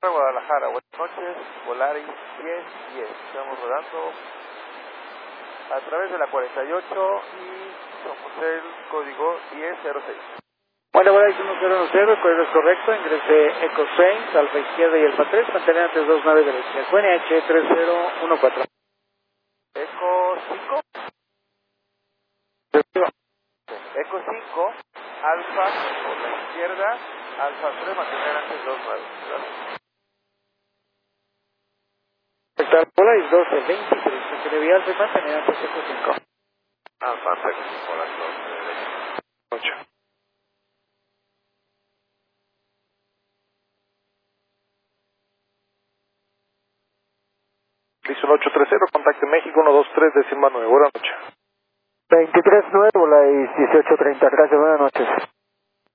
Guadalajara, buenas noches, Volaris 1010, estamos rodando a través de la 48 y somos el código 1006. Bueno, Volaris 100, el código es correcto, ingrese Eco 6, alfa izquierda y alfa 3, mantener antes 29 derecha, QNH 3014. Eco 5, Eco 5, alfa por la izquierda, alfa 3, mantener antes 29. Volaris 1223, mantener vía alfa y mantener antes Eco 5. Alfa 3, por las 12 derecha. 8. Listo, 830, contacte México 123, décima 9, buenas noches. 23-9, Volaris 1830, gracias, buenas noches.